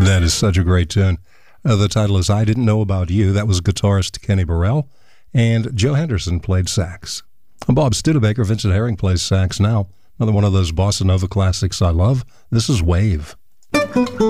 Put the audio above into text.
That is such a great tune. The title is I Didn't Know About You. That was guitarist Kenny Burrell, and Joe Henderson played sax. I'm Bob Studebaker. Vincent Herring plays sax now. Another one of those bossa nova classics I love. This is Wave.